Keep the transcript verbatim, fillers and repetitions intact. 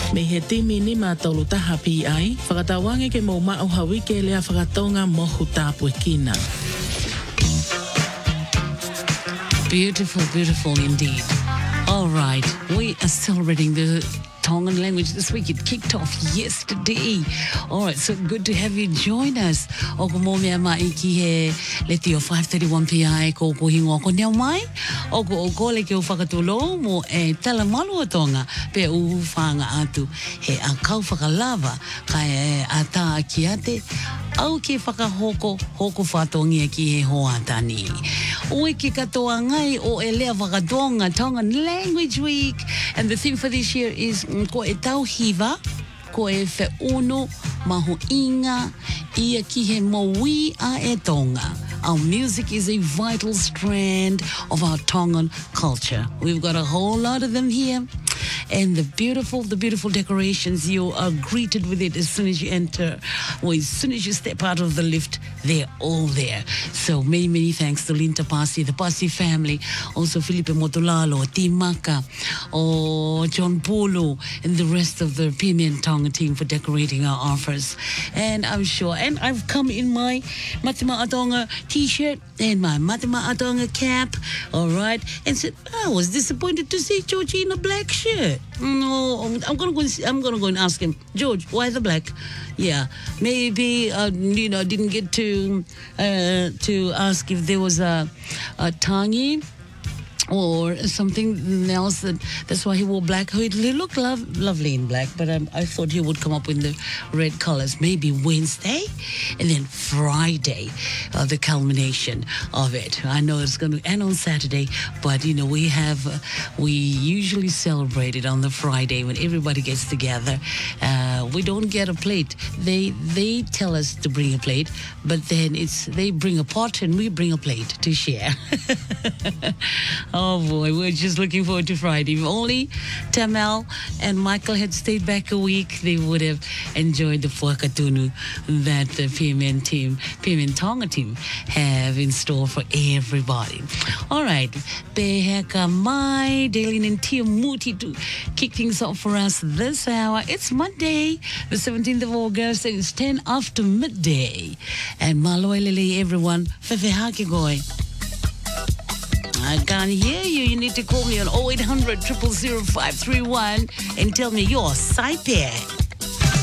Me he timi ni mātolu taha pi ai, whakatawange ke mō mao hawi ke lea whakatonga mohu tāpue kina. Beautiful, beautiful indeed. All right, we are celebrating the Tongan language this week. It kicked off yesterday. All right, so good to have you join us. O ko mō mea mai ki he leti o five thirty-one P I ko ko hingo ko neo mai. O ko o ko le ke o whakatolo mo e tala malu o tonga pe u whanga atu he a kau whakalava kai e a tā ki ate au ke whakahoko hoko whatongia ki he hoatani. Oe ke katoa ngai o e lea whakatonga Tongan Language Week. And the theme for this year is ko e tauhiwa, ko e wheuno maho inga, ia ki he mowi a e tonga. Our music is a vital strand of our Tongan culture. We've got a whole lot of them here. And the beautiful, the beautiful decorations, you are greeted with it as soon as you enter, or as soon as you step out of the lift, they're all there. So many, many thanks to Linta Pasi, the Pasi family, also Felipe Motolalo, Timaka, or John Polo, and the rest of the Pimian Tonga team for decorating our offers. And I'm sure, and I've come in my Matima Atonga t-shirt and my Matima Atonga cap, all right, and said, I was disappointed to see Georgie in a black shirt. No, I'm gonna go. I'm gonna go and ask him, George, why the black? Yeah, maybe uh, you know, didn't get to uh, to ask if there was a, a tangi or something else. That that's why he wore black. He looked lov- lovely in black, but um, I thought he would come up in the red colors. Maybe Wednesday, and then Friday, uh, the culmination of it. I know it's going to end on Saturday, but you know we have uh, we usually celebrate it on the Friday when everybody gets together. Uh, we don't get a plate. They they tell us to bring a plate, but then it's they bring a pot and we bring a plate to share. Oh boy, we're just looking forward to Friday. If only Tamel and Michael had stayed back a week, they would have enjoyed the Fuakatunu that the P M N team, P M N Tonga team have in store for everybody. All right, Beheka Mai, Daily Nantia Muti to kick things off for us this hour. It's Monday, the seventeenth of August, and it's ten after midday. And Maloelele, everyone, Fefe Hakigoi. I can't hear you. You need to call me on oh eight hundred, zero zero zero, five three one and tell me you're Saipe.